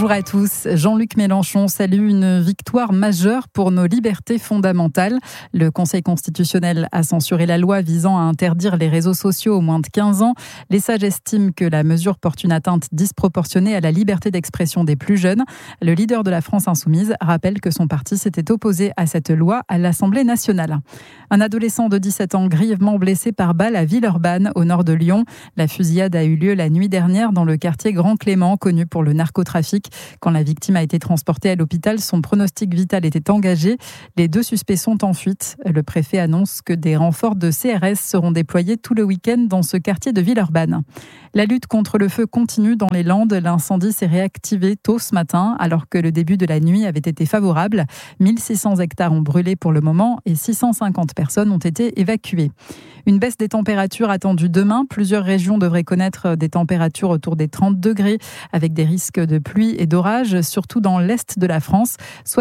Bonjour à tous. Jean-Luc Mélenchon salue une victoire majeure pour nos libertés fondamentales. Le Conseil constitutionnel a censuré la loi visant à interdire les réseaux sociaux aux moins de 15 ans. Les sages estiment que la mesure porte une atteinte disproportionnée à la liberté d'expression des plus jeunes. Le leader de la France insoumise rappelle que son parti s'était opposé à cette loi à l'Assemblée nationale. Un adolescent de 17 ans grièvement blessé par balle à Villeurbanne, au nord de Lyon. La fusillade a eu lieu la nuit dernière dans le quartier Grand Clément, connu pour le narcotrafic. Quand la victime a été transportée à l'hôpital, son pronostic vital était engagé. Les 2 suspects sont en fuite. Le préfet annonce que des renforts de CRS seront déployés tout le week-end dans ce quartier de Villeurbanne. La lutte contre le feu continue dans les Landes. L'incendie s'est réactivé tôt ce matin, alors que le début de la nuit avait été favorable. 1600 hectares ont brûlé pour le moment et 650 personnes ont été évacuées. Une baisse des températures attendue demain. Plusieurs régions devraient connaître des températures autour des 30 degrés, avec des risques de pluie et d'orage, surtout dans l'est de la France.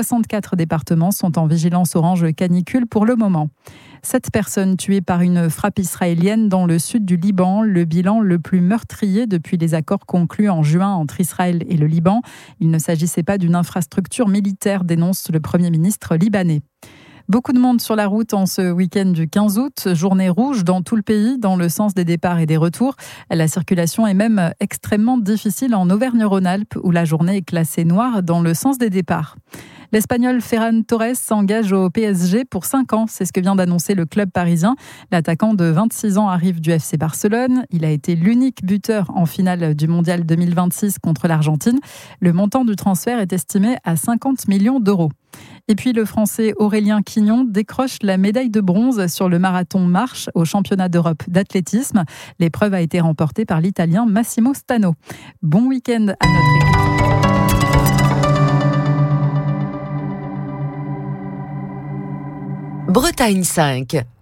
64 départements sont en vigilance orange canicule pour le moment. 7 personnes tuées par une frappe israélienne dans le sud du Liban, le bilan le plus meurtrier depuis les accords conclus en juin entre Israël et le Liban. Il ne s'agissait pas d'une infrastructure militaire, dénonce le Premier ministre libanais. Beaucoup de monde sur la route en ce week-end du 15 août, journée rouge dans tout le pays, dans le sens des départs et des retours. La circulation est même extrêmement difficile en Auvergne-Rhône-Alpes, où la journée est classée noire dans le sens des départs. L'Espagnol Ferran Torres s'engage au PSG pour 5 ans. C'est ce que vient d'annoncer le club parisien. L'attaquant de 26 ans arrive du FC Barcelone. Il a été l'unique buteur en finale du Mondial 2026 contre l'Argentine. Le montant du transfert est estimé à 50 millions d'euros. Et puis le Français Aurélien Quignon décroche la médaille de bronze sur le marathon marche au championnat d'Europe d'athlétisme. L'épreuve a été remportée par l'Italien Massimo Stano. Bon week-end à notre équipe. Bretagne 5.